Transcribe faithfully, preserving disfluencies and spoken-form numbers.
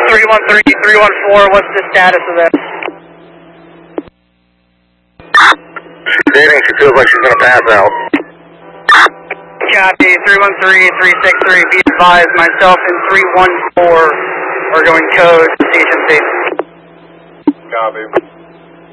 three one three, three one four, what's the status of that? Dating, she feels like she's going to pass out. Copy, three one three, three six three, be advised, myself and three one four are going code station safety. Copy.